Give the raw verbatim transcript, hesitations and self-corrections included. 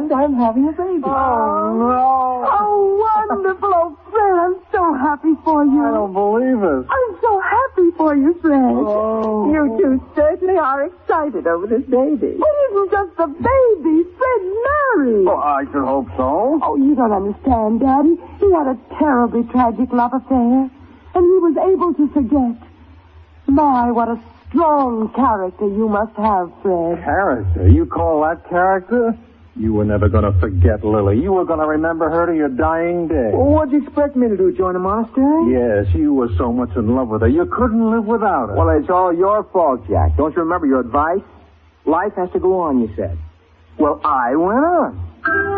and I'm having a baby. Oh, no. Oh, wonderful. Oh, Fred, I'm so happy for you. I don't believe it. I'm so happy for you, Fred. Oh. You two certainly are excited over this baby. It isn't just a baby. Fred's married. Oh, I should hope so. Oh, you don't understand, Daddy. He had a terribly tragic love affair, and he was able to forget. My, what a strong character you must have, Fred. Character? You call that character? You were never going to forget Lily. You were going to remember her to your dying day. Well, what'd you expect me to do, join a monastery? Yes, you were so much in love with her. You couldn't live without her. Well, it's all your fault, Jack. Don't you remember your advice? Life has to go on, you said. Well, I went on.